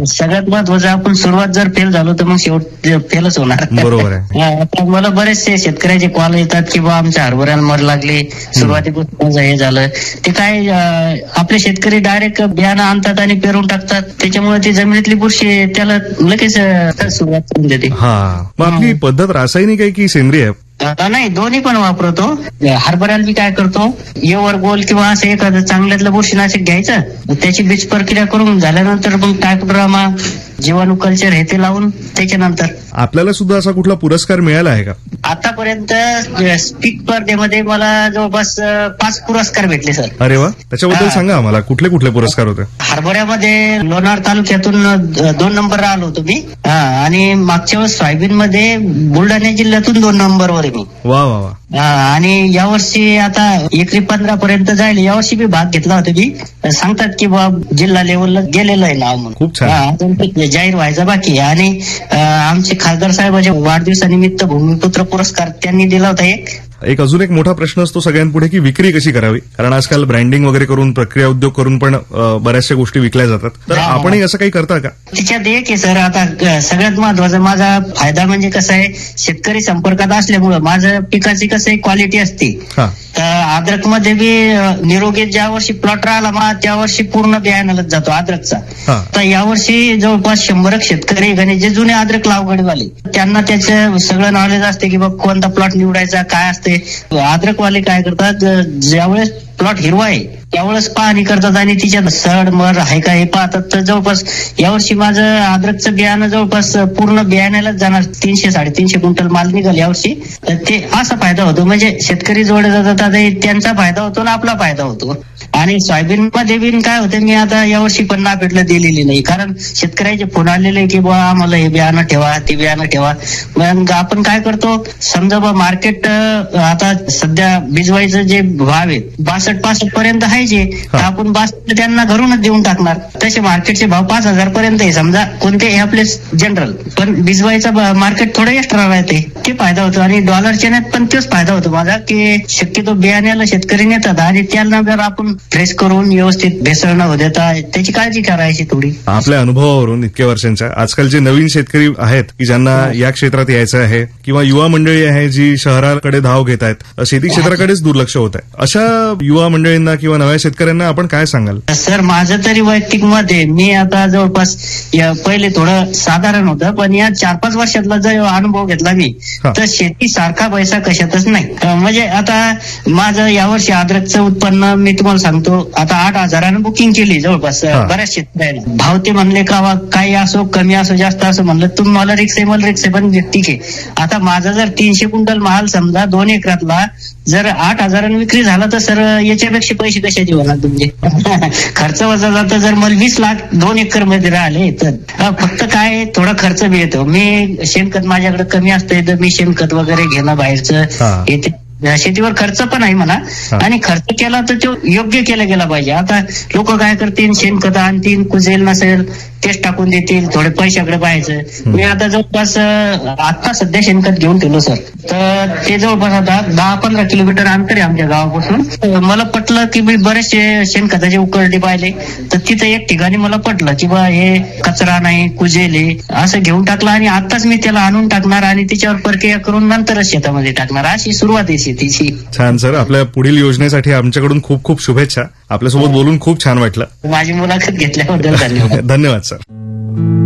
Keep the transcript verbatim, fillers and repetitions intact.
सगळ्यात महत्वाचं आपण सुरुवात जर फेल झालो तर मग शेवट फेलच होणार. बरोबर आहे. आता मला बरेचसे शेतकऱ्याचे कॉल येतात की बा आमच्या हरभऱ्याला मर लागली, सुरुवातीपासून हे झालं. ते काय आपले शेतकरी डायरेक्ट बियाणं आणतात आणि पेरून टाकतात, त्याच्यामुळे ती जमिनीतली बुरशी त्याला लगेच सुरुवात करून देते. हा, मग आपली पद्धत रासायनिक आहे की सेंद्रिय आहे? नाही, दोन्ही पण वापरतो. हरभऱ्याला बी काय करतो, येवर गोल किंवा असं एखादं चांगल्यातलं बुरशीनाशक घ्यायचं, त्याची बीज प्रक्रिया करून झाल्यानंतर मग टायकोड्रामा, जीवाणू कल्चर हे ते लावून त्याच्यानंतर. आपल्याला सुद्धा असा कुठला पुरस्कार मिळाला आहे का? आतापर्यंत स्पीक स्पर्धेमध्ये मला जवळपास पाच पुरस्कार भेटले सर. अरे वा, त्याच्याबद्दल सांगा आम्हाला, कुठले कुठले पुरस्कार होते? हरभऱ्यामध्ये लोणार तालुक्यातून दोन नंबर आलो होतो मी, आणि मागच्या वेळेस सोयाबीन मध्ये बुलढाणा जिल्ह्यातून दोन नंबरवर आहे मी. वा वा वा. आणि यावर्षी आता एकरी पंधरा पर्यंत जाईल, यावर्षी बी भाग घेतला होता मी. सांगतात की बा जिल्हा लेवलला गेलेलं आहे नाव म्हणून. खूप छान. जाहीर व्हायचा बाकी आहे. आणि आमचे खासदार साहेबांच्या वाढदिवसानिमित्त भूमिपुत्र पुरस्कार त्यांनी दिला होता एक. एक अजून एक मोठा प्रश्न असतो सगळ्यांपुढे की विक्री कशी करावी, कारण आजकाल ब्रँडिंग वगैरे करून, प्रक्रिया उद्योग करून पण बऱ्याचशा गोष्टी विकल्या जातात. तर आपणही असं काही करता का? त्याच्यात एक आहे सर, आता सगळ्यात महत्वाचा माझा फायदा म्हणजे कसं आहे, शेतकरी संपर्कात असल्यामुळं माझं पिकाची कसं आहे क्वालिटी असते. तर अद्रक मध्ये बी निरोगी ज्या वर्षी प्लॉट राहिला मग त्या वर्षी पूर्ण बियाणालाच जातो अद्रकचा. तर यावर्षी जवळपास शंभर शेतकरी आणि जे जुने अद्रक लागवडवाले त्यांना त्याचं सगळं नॉलेज असते की बघ कोणता प्लॉट निवडायचा, काय असते. अद्रकवाले काय करतात, ज्यावेळेस प्लॉट हिरवा आहे त्यावेळेस पाहणी करतात आणि तिच्यात सड मर आहे का हे पाहतात. तर जवळपास यावर्षी माझं अद्रकचं बियाणं जवळपास पूर्ण बियाण्यालाच जाणार, तीनशे साडेतीनशे क्विंटल माल निघाल यावर्षी. तर ते असा फायदा होतो, म्हणजे शेतकरी जोडले जातात, त्यांचा फायदा होतो ना आपला फायदा होतो. आणि सोयाबीन मध्ये बी काय होते, मी आता यावर्षी पण नापेटला दिलेली नाही, कारण शेतकऱ्याचे फोन आलेले की बा आम्हाला हे बियाणं ठेवा, ते बियाणं ठेवा. मग आपण काय करतो, समजा बा मार्केट आता सध्या बिजवायचं जे भाव आहे बासष्ट पासष्ट पर्यंत आहे जे, तर आपण बासष्ट त्यांना घरूनच देऊन टाकणार. तसे मार्केटचे भाव पाच हजार पर्यंत आहे समजा, कोणते हे आपले जनरल, पण बिजवायचा मार्केट थोडं एक्स्ट्रा राहते, ते फायदा होतो. आणि डॉलरच्या नेत पण तोच फायदा होतो माझा की शक्यतो बियाण्याला शेतकरी नेतात आणि त्यांना जर आपण फ्रेश करून व्यवस्थित भेसळ न देता त्याची काळजी करायची थोडी. आपल्या अनुभवावरून इतक्या वर्षांच्या, आजकाल जे नवीन शेतकरी आहेत की ज्यांना या क्षेत्रात यायचं आहे, किंवा युवा मंडळी आहे जी शहराकडे धाव घेत आहेत, शेती क्षेत्राकडेच दुर्लक्ष होत आहे, अशा युवा मंडळींना किंवा नव्या शेतकऱ्यांना आपण काय सांगाल? सर माझं तरी वैयक्तिक मत आहे, मी आता जवळपास पहिले थोडं साधारण होतं, पण या चार पाच वर्षातला जो अनुभव घेतला मी, तर शेती सारखा पैसा कशातच नाही. म्हणजे आता माझं यावर्षी अद्रकचं उत्पन्न मी तुम्हाला सांगतो, आता आठ हजारानं बुकिंग केली जवळपास बऱ्याच शेतकऱ्यांना. भाव ते म्हणले का काही असो कमी असो जास्त असो, म्हणलं तुम्ही मला रिक्स आहे मला रिक्स आहे, पण ठीक आहे. आता माझा जर तीनशे क्विंटल माल समजा दोन एकरातला जर आठ हजारांनी विक्री झाला तर सर याच्यापेक्षा पैसे कशाचे होणार तुमचे? खर्च वजा जातं. जर मला वीस लाख दोन एकर मध्ये राहिले तर फक्त काय थोडा खर्च बी येतो. मी शेणखत माझ्याकडे कमी असतंय तर मी शेणखत वगैरे घेणं बाहेरचं येते. शेतीवर खर्च पण आहे म्हणा, आणि खर्च केला तर तो योग्य केला गेला पाहिजे. आता लोक काय करतील, शेणखत आणतील, कुजेल नसेल तेच टाकून देतील, थोडे पैशाकडे पाहायचं. मी आता जवळपास आता सध्या शेणखत घेऊन ठेवलो सर, तर ते जवळपास आता दहा पंधरा किलोमीटर अंतर आहे आमच्या गावापासून. मला पटलं की मी बरेचसे शेणखताचे उकरडे पाहिले, तर तिथं एक ठिकाणी मला पटलं की बा हे कचरा नाही कुजेले असं घेऊन टाकलं, आणि आताच मी त्याला आणून टाकणार आणि त्याच्यावर प्रक्रिया करून नंतरच शेतामध्ये टाकणार. अशी सुरुवात आहे शेतीची. छान सर, आपल्या पुढील योजनेसाठी आमच्याकडून खूप खूप शुभेच्छा. आपल्यासोबत बोलून खूप छान वाटलं. माझी मुलाखत घेतल्याबद्दल धन्यवाद. धन्यवाद सर.